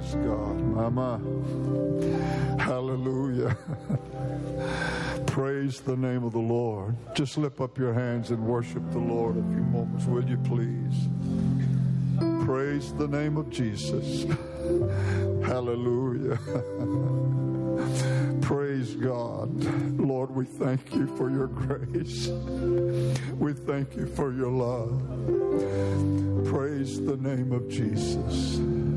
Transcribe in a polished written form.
Praise God. Mama. Hallelujah. Praise the name of the Lord. Just lift up your hands and worship the Lord a few moments, will you please? Praise the name of Jesus. Hallelujah. Praise God. Lord, we thank you for your grace. We thank you for your love. Praise the name of Jesus.